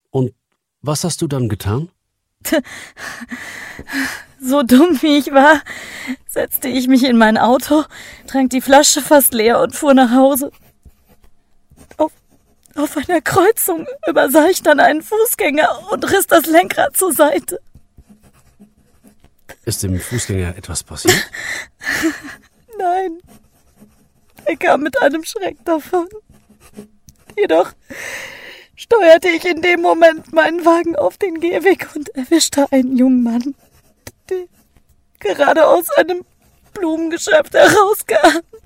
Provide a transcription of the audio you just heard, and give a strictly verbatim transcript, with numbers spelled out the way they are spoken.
Und was hast du dann getan? So dumm wie ich war, setzte ich mich in mein Auto, trank die Flasche fast leer und fuhr nach Hause. Auf, auf einer Kreuzung übersah ich dann einen Fußgänger und riss das Lenkrad zur Seite. Ist dem Fußgänger etwas passiert? Nein, er kam mit einem Schreck davon. Jedoch steuerte ich in dem Moment meinen Wagen auf den Gehweg und erwischte einen jungen Mann, der gerade aus einem Blumengeschäft herauskam.